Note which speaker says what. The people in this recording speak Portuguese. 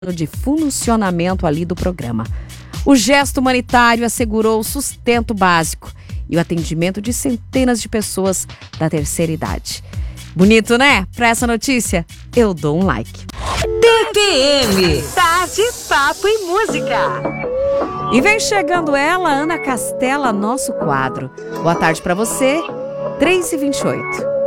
Speaker 1: de funcionamento ali do programa. O gesto humanitário assegurou o sustento básico e o atendimento de centenas de pessoas da terceira idade. Bonito, né? Para essa notícia, eu dou um like.
Speaker 2: TPM, Tarde, Papo e Música.
Speaker 1: E vem chegando ela, Ana Castela, nosso quadro. Boa tarde para você, 3h28.